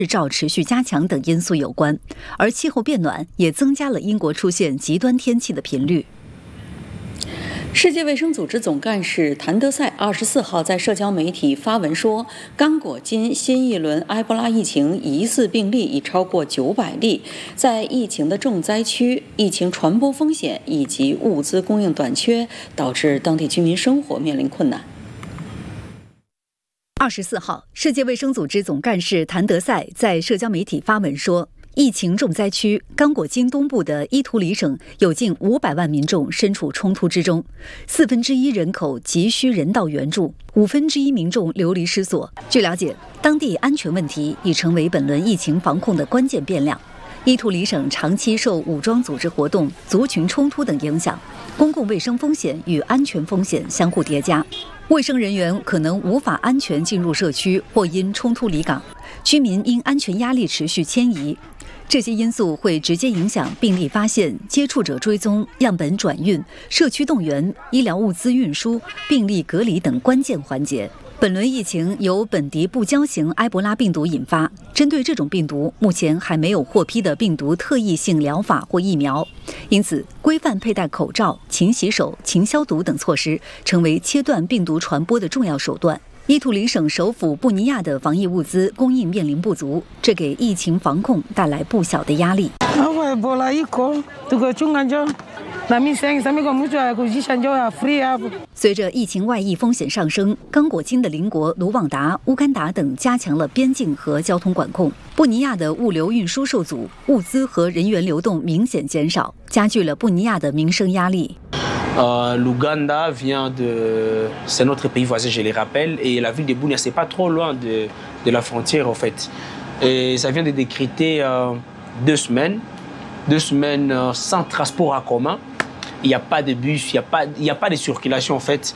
日照持续加强等因素有关，而气候变暖也增加了英国出现极端天气的频率。世界卫生组织总干事谭德赛24号在社交媒体发文说，刚果金新一轮埃博拉疫情疑似病例已超过900例，在疫情的重灾区，疫情传播风险以及物资供应短缺，导致当地居民生活面临困难。24号，世界卫生组织总干事谭德赛在社交媒体发文说，疫情重灾区刚果金东部的伊图里省有近500万民众身处冲突之中，1/4人口急需人道援助，1/5民众流离失所。据了解，当地安全问题已成为本轮疫情防控的关键变量。伊图里省长期受武装组织活动、族群冲突等影响，公共卫生风险与安全风险相互叠加，卫生人员可能无法安全进入社区或因冲突离岗，居民因安全压力持续迁移。这些因素会直接影响病例发现、接触者追踪、样本转运、社区动员、医疗物资运输、病例隔离等关键环节。本轮疫情由本地不交型埃博拉病毒引发，针对这种病毒，目前还没有获批的病毒特异性疗法或疫苗，因此规范佩戴口罩、勤洗手、勤消毒等措施成为切断病毒传播的重要手段。伊图里省首府布尼亚的防疫物资供应面临不足，这给疫情防控带来不小的压力。随着疫情外溢风险上升，刚果金的邻国卢旺达、乌干达等加强了边境和交通管控。布尼亚的物流运输受阻，物资和人员流动明显减少，加剧了布尼亚的民生压力。 L'Ouganda vient c'est notre pays voisin, je les rappelle, et la ville de Bunia, c'est pas trop loin de la frontière en fait. Et ça vient de décréter 2 semaines sans transport en commun. Il n'y a pas de bus, il n'y a pas de circulation en fait.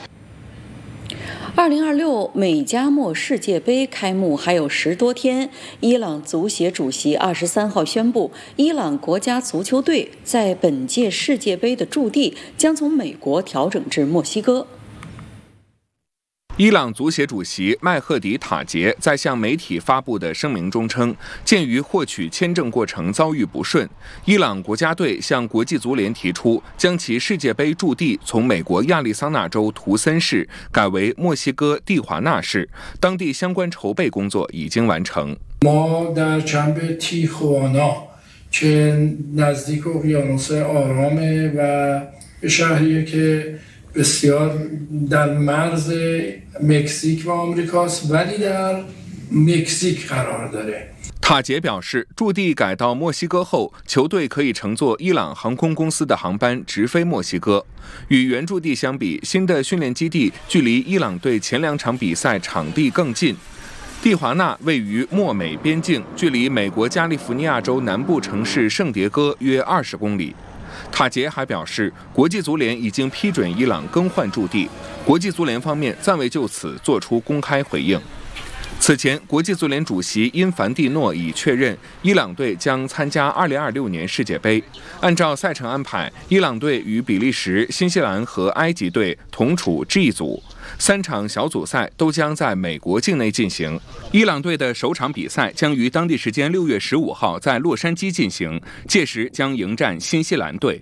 2026美加墨世界杯开幕还有10多天，伊朗足协主席23号宣布，伊朗国家足球队在本届世界杯的驻地将从美国调整至墨西哥。 伊朗足协主席麦赫迪塔杰在向媒体发布的声明中称，鉴于获取签证过程遭遇不顺，伊朗国家队向国际足联提出将其世界杯驻地从美国亚利桑那州图森市改为墨西哥蒂华纳市，当地相关筹备工作已经完成。 ما در جنب تیخوانا که نزدیک اقیانوس آرامه و شهریه که بسیار در مرز مکزیک و آمریکاست ولی در مکزیک قرار داره。 塔杰表示，驻地改到墨西哥后，球队可以乘坐伊朗航空公司的航班直飞墨西哥。与原驻地相比，新的训练基地距离伊朗队前2场比赛场地更近。蒂华纳位于墨美边境，距离美国加利福尼亚州南部城市圣迭戈约20公里。塔杰还表示，国际足联已经批准伊朗更换驻地，国际足联方面暂未就此作出公开回应。此前，国际足联主席因凡蒂诺已确认，伊朗队将参加2026年世界杯。按照赛程安排，伊朗队与比利时、新西兰和埃及队同处 G 组，3场小组赛都将在美国境内进行。伊朗队的首场比赛将于当地时间6月15号在洛杉矶进行，届时将迎战新西兰队。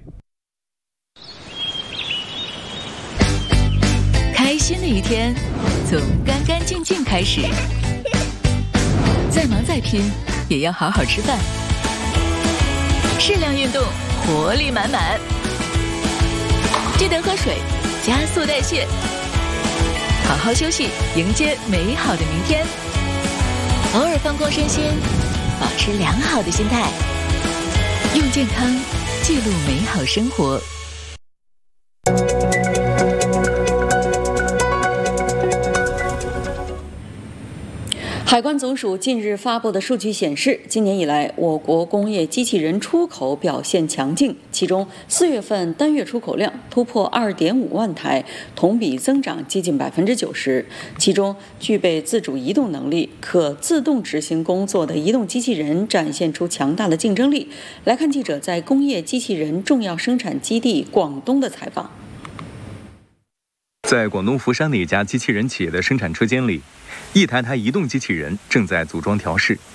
开心的一天从干干净净开始，再忙再拼也要好好吃饭，适量运动，活力满满，记得喝水，加速代谢，好好休息，迎接美好的明天。偶尔放空身心，保持良好的心态，用健康记录美好生活。 海关总署近日发布的数据显示，今年以来，我国工业机器人出口表现强劲，其中4月份单月出口量突破2.5万台，同比增长接近90%。其中，具备自主移动能力、可自动执行工作的移动机器人展现出强大的竞争力。来看记者在工业机器人重要生产基地广东的采访。 在广东佛山的一家机器人企业的生产车间里，一台台移动机器人正在组装调试。